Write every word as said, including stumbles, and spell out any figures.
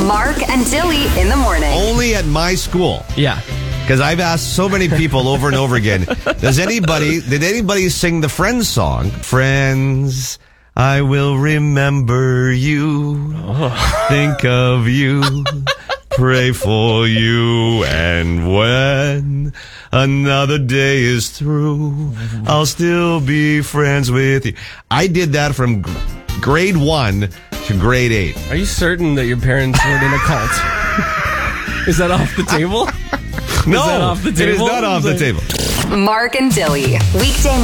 Mark and Dilly in the morning. Only at my school. Yeah. Because I've asked so many people over and over again, does anybody, did anybody sing the Friends song? Friends, I will remember you, oh. think of you, pray for you, and when another day is through, I'll still be friends with you. I did that from grade one to grade eight. Are you certain that your parents weren't in a cult? Is that off the table? No, is that off the table? It is not off the table. Mark and Dilly, weekday